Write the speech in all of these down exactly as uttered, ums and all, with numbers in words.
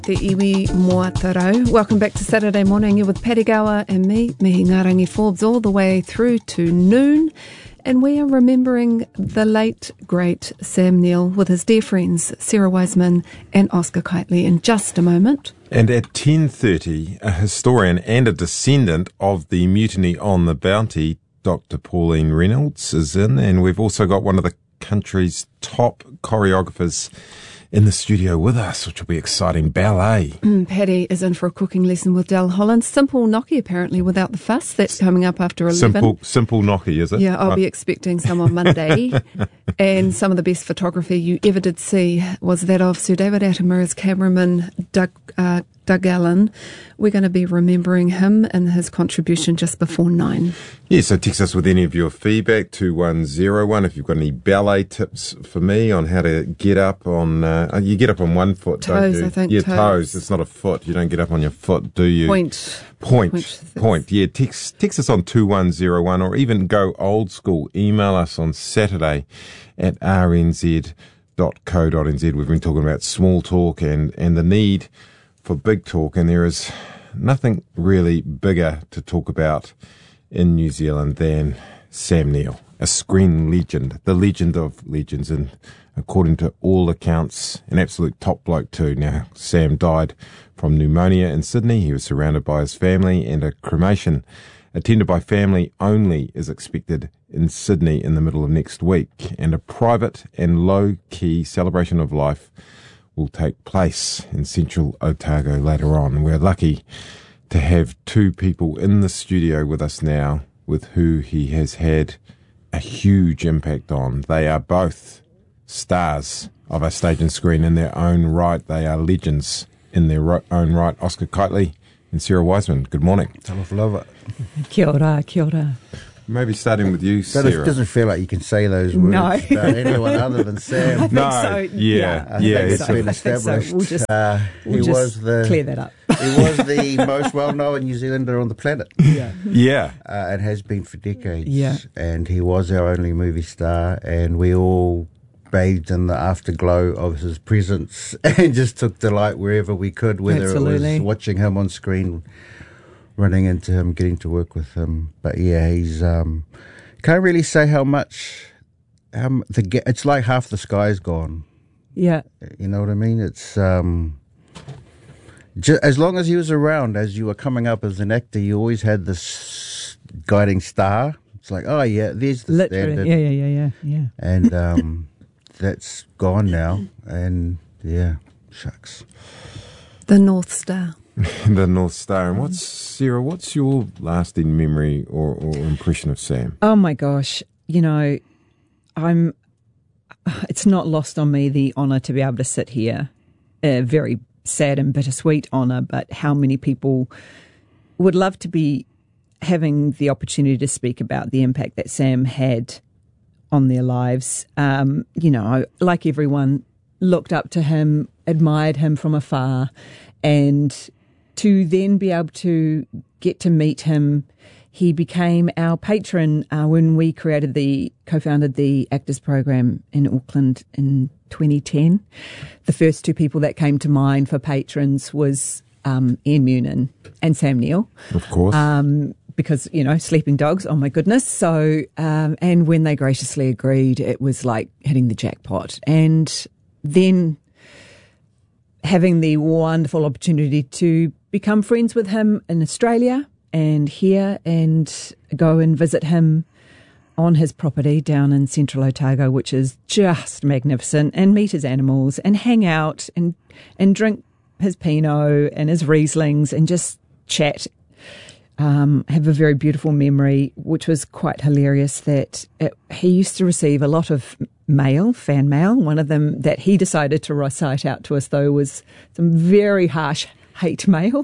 Te iwi moa tarau. Welcome back to Saturday Morning. You're with Patty Gower and me, Mihi Ngarangi Forbes, all the way through to noon. And we are remembering the late, great Sam Neill with his dear friends Sarah Wiseman and Oscar Kitely in just a moment. And at ten thirty, a historian and a descendant of the mutiny on the Bounty, Doctor Pauline Reynolds, is in. And we've also got one of the country's top choreographers in the studio with us, which will be exciting. Ballet. Mm, Paddy is in for a cooking lesson with Del Holland. Simple gnocchi, apparently, without the fuss. That's coming up after eleven. Simple, simple gnocchi, is it? Yeah, I'll be expecting some on Monday. And some of the best photography you ever did see was that of Sir David Attenborough's cameraman, Doug, uh, Doug Allen. We're going to be remembering him and his contribution just before nine. Yeah, so text us with any of your feedback, two one zero one, if you've got any ballet tips for me on how to get up on, uh, you get up on one foot, toes, don't you? I think. Yeah, toes. toes. It's not a foot. You don't get up on your foot, do you? Point. Point. Point. Point. Yeah, text, text us on two one zero one, or even go old school. Email us on Saturday at r n z dot co dot n z. We've been talking about small talk and, and the need for big talk, and there is nothing really bigger to talk about in New Zealand than Sam Neill, a screen legend, the legend of legends, and according to all accounts, an absolute top bloke too. Now, Sam died from pneumonia in Sydney. He was surrounded by his family, and a cremation attended by family only is expected in Sydney in the middle of next week, and a private and low-key celebration of life will take place in central Otago later on. We're lucky to have two people in the studio with us now with who he has had a huge impact on. They are both stars of our stage and screen in their own right. They are legends in their ro- own right. Oscar Kitely and Sarah Wiseman, good morning. Talofa. Kia ora, kia ora. Maybe starting with you, Sarah. It doesn't feel like you can say those words No. about anyone other than Sam. I think No, so. yeah, I yeah. think it's it's a- been I think so. established. We'll just- uh, We'll he just was the clear that up. he was the most well-known New Zealander on the planet, Yeah. yeah. uh, and has been for decades. Yeah. And he was our only movie star, and we all bathed in the afterglow of his presence and just took delight wherever we could, whether Absolutely. it was watching him on screen, running into him, getting to work with him. But yeah, he's um, can't really say how much. Um, the ge- it's like half the sky's gone. Yeah. You know what I mean? It's um, ju- as long as he was around, as you were coming up as an actor, you always had this guiding star. It's like, oh yeah, there's the Literally. standard, Yeah, yeah, yeah, yeah, yeah. and um, that's gone now. And yeah, shucks. The North Star. The North Star. And what's, Sarah, what's your lasting memory or, or impression of Sam? Oh my gosh. You know, I'm, it's not lost on me the honour to be able to sit here. A very sad and bittersweet honour, but how many people would love to be having the opportunity to speak about the impact that Sam had on their lives. Um, you know, like everyone, looked up to him, admired him from afar, and to then be able to get to meet him. He became our patron uh, when we created the, co-founded the Actors Program in Auckland in twenty ten. The first two people that came to mind for patrons was um, Ian Munin and Sam Neill. Of course. Um, because, you know, sleeping dogs, oh my goodness. So, um, and when they graciously agreed, it was like hitting the jackpot. And then having the wonderful opportunity to become friends with him in Australia and here, and go and visit him on his property down in central Otago, which is just magnificent, and meet his animals and hang out and, and drink his Pinot and his Rieslings and just chat. Um, have a very beautiful memory, which was quite hilarious, that it, he used to receive a lot of mail, fan mail. One of them that he decided to recite out to us, though, was some very harsh hate mail.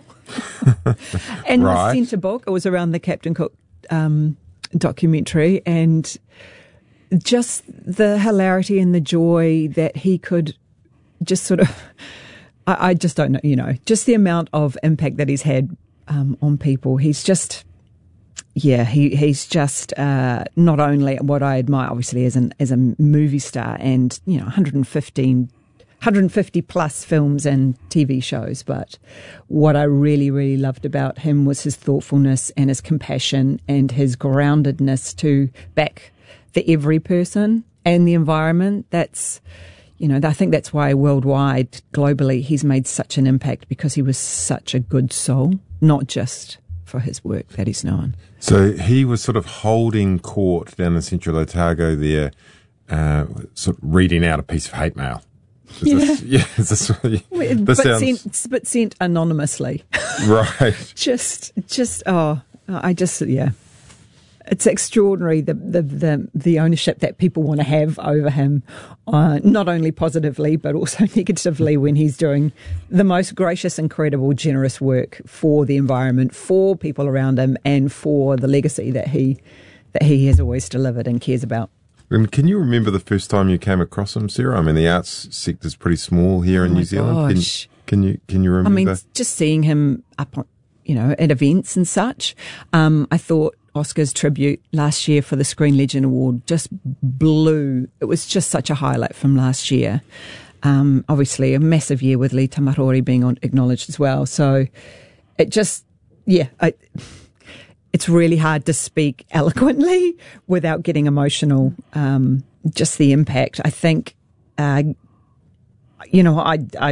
And Right. the centre book, it was around the Captain Cook um, documentary, and just the hilarity and the joy that he could just sort of, I, I just don't know, you know, just the amount of impact that he's had Um, on people. He's just, yeah, he he's just uh, not only what I admire, obviously, as an as a movie star, and you know, one hundred fifteen hundred fifty plus films and T V shows. But what I really, really loved about him was his thoughtfulness and his compassion and his groundedness to back the every person and the environment. That's, you know, I think that's why worldwide, globally, he's made such an impact, because he was such a good soul, not just for his work that he's known. So he was sort of holding court down in Central Otago there, uh, sort of reading out a piece of hate mail. Is Yeah. This, yeah, is this, this but, sounds sent, but sent anonymously. right. just, just, oh, I just, yeah. It's extraordinary, the, the, the, the ownership that people want to have over him, uh, not only positively, but also negatively, when he's doing the most gracious, incredible, generous work for the environment, for people around him, and for the legacy that he, that he has always delivered and cares about. And can you remember the first time you came across him, Sarah? I mean, the arts sector's pretty small here in Oh my New Zealand. gosh. Can, can you can you remember? I mean, just seeing him up on, you know, at events and such. Um, I thought Oscar's tribute last year for the Screen Legend Award just blew. It was just such a highlight from last year. Um, obviously, a massive year with Lee Tamarori being on, acknowledged as well. So it just, yeah, I, it's really hard to speak eloquently without getting emotional. Um, just the impact. I think, uh, you know, I, I,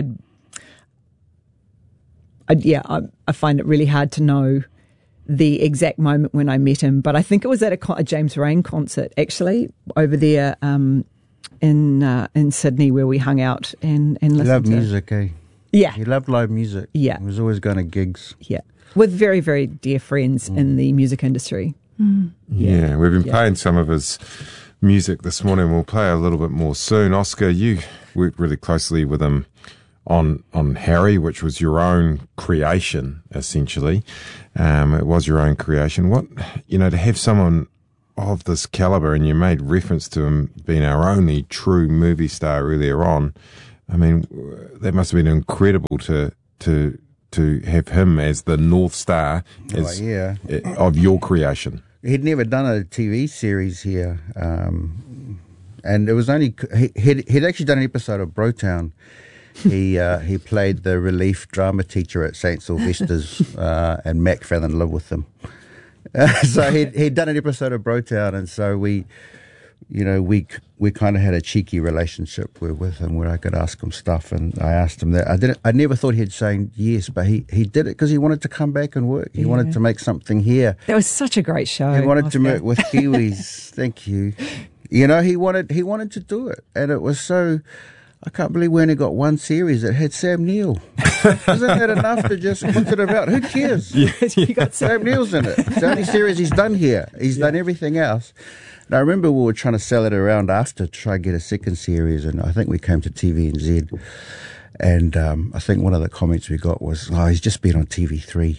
I yeah, I, I find it really hard to know the exact moment when I met him, but I think it was at a, a James Rain concert, actually, over there um, in uh, in Sydney, where we hung out and, and He listened loved to music, eh? Yeah, He loved live music. Yeah. He was always going to gigs. yeah, with very, very dear friends mm. in the music industry. Mm. Yeah. yeah, we've been Yeah. playing some of his music this morning. We'll play a little bit more soon. Oscar, you worked really closely with him on on Harry, which was your own creation, essentially. Um, it was your own creation. What, you know, to have someone of this caliber, and you made reference to him being our only true movie star earlier on. I mean, that must have been incredible to to to have him as the North Star as, Oh, yeah. of your creation. He'd never done a T V series here. Um, and it was only, he, he'd, he'd actually done an episode of Brotown. He uh, he played the relief drama teacher at Saint Sylvester's, uh, and Mac fell in love with him. Uh, so he'd, he'd done an episode of Brotown, and so we, you know, we we kind of had a cheeky relationship with, with him, where I could ask him stuff, and I asked him that. I didn't. I never thought he'd say yes, but he, he did it because he wanted to come back and work. He Yeah. wanted to make something here. That was such a great show. He wanted Oscar. to work with Kiwis. Thank you. You know, he wanted he wanted to do it, and it was so. I can't believe we only got one series that had Sam Neill. Isn't that enough to just put it about? Who cares? You got Sam Neill's in it. It's the only series he's done here. He's yeah. done everything else. And I remember we were trying to sell it around after to try and get a second series, and I think we came to T V N Z, and um, I think one of the comments we got was, "Oh, he's just been on T V three."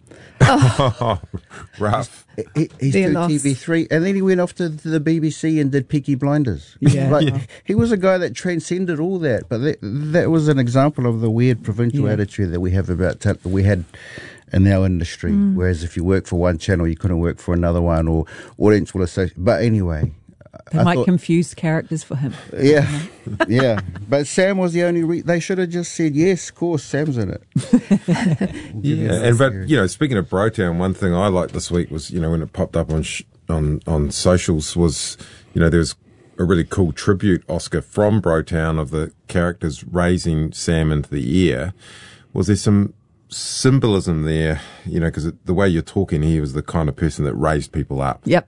Oh, rough. He, he's They're doing lost. T V three, and then he went off to the B B C and did Peaky Blinders. Yeah. like, Yeah. He was a guy that transcended all that, but that, that was an example of the weird provincial Yeah. attitude that we have about ta- we had in our industry. Mm. Whereas if you work for one channel, you couldn't work for another one, or audience will associate. But anyway, They I might thought- confuse characters for him. yeah, yeah. But Sam was the only. Re- they should have just said yes. Of course, Sam's in it. We'll give you Yeah, that and but series. you know, speaking of Brotown, one thing I liked this week was, you know, when it popped up on sh- on on socials was, you know, there was a really cool tribute, Oscar, from Brotown of the characters raising Sam into the air. Was there some symbolism there? You know, because the way you're talking, he was the kind of person that raised people up. Yep.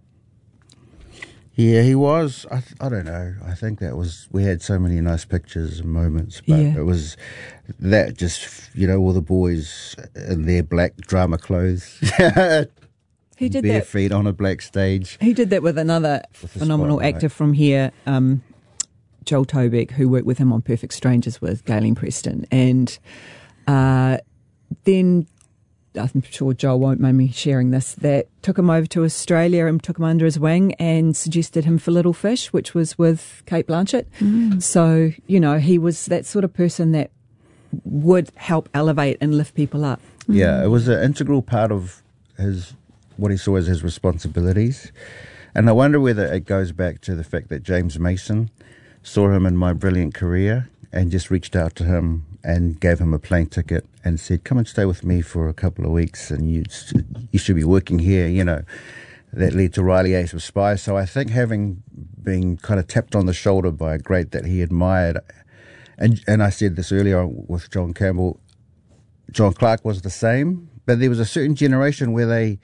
Yeah, he was. I, th- I don't know. I think that was. We had so many nice pictures and moments, but Yeah. it was that just, you know, all the boys in their black drama clothes, He did bare that. feet on a black stage. He did that with another With the phenomenal spotlight. actor from here, um, Joel Tobeck, who worked with him on Perfect Strangers with Galen Preston. And uh, then, I'm sure Joel won't mind me sharing this, that took him over to Australia and took him under his wing and suggested him for Little Fish, which was with Kate Blanchett. Mm. So, you know, he was that sort of person that would help elevate and lift people up. Yeah, it was an integral part of his what he saw as his responsibilities, and I wonder whether it goes back to the fact that James Mason saw him in My Brilliant Career and just reached out to him and gave him a plane ticket and said, come and stay with me for a couple of weeks and you, you should be working here, you know. That led to Riley Ace of Spies. So I think having been kind of tapped on the shoulder by a great that he admired, and and I said this earlier with John Campbell, John Clark was the same, but there was a certain generation where they,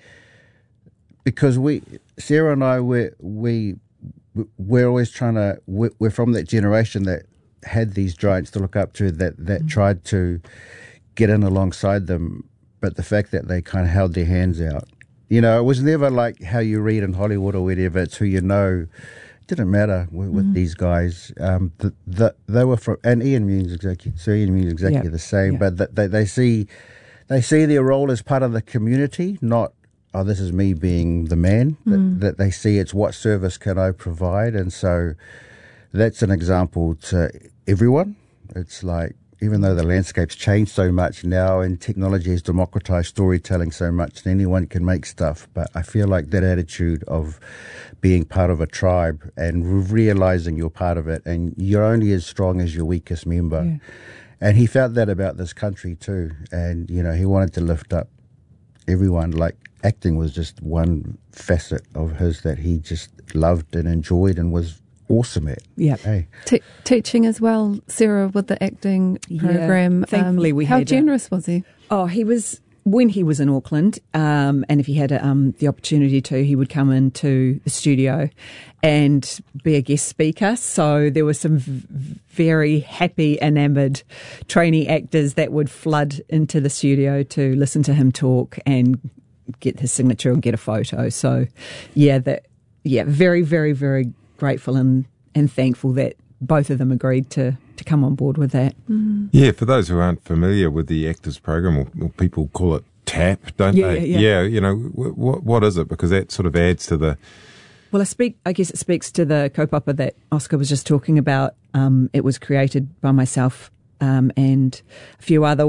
because we, Sarah and I, we we we're always trying to, we're, we're from that generation that had these giants to look up to, that, that mm-hmm. tried to get in alongside them, but the fact that they kind of held their hands out. You know, it was never like how you read in Hollywood or whatever. It's who you know. It didn't matter with, with mm. these guys. Um, the, the, they were from, and Ian Means exactly. So Ian Means exactly yep. the same. Yep. But the, they they see they see their role as part of the community, not oh this is me being the man. Mm. That, that they see it's what service can I provide, and so that's an example to everyone. It's like, even though the landscape's changed so much now and technology has democratized storytelling so much, and anyone can make stuff, but I feel like that attitude of being part of a tribe and realizing you're part of it and you're only as strong as your weakest member. Yeah. And he felt that about this country too. And, you know, he wanted to lift up everyone. Like, acting was just one facet of his that he just loved and enjoyed and was awesome at. Yeah. Hey. Te- teaching as well, Sarah, with the acting program. Yeah, thankfully, um, we how had generous a, was he? Oh, he was, when he was in Auckland, um, and if he had um, the opportunity to, he would come into the studio and be a guest speaker. So there were some v- very happy, enamoured trainee actors that would flood into the studio to listen to him talk and get his signature and get a photo. So, yeah, that, yeah, very, very, very grateful and, and thankful that both of them agreed to, to come on board with that. Mm. Yeah, for those who aren't familiar with the Actors Program, or, or people call it TAP, don't yeah, they? Yeah, yeah. yeah, you know, what what is it? Because that sort of adds to the... Well, I speak. I guess it speaks to the kaupapa that Oscar was just talking about. Um, it was created by myself um, and a few other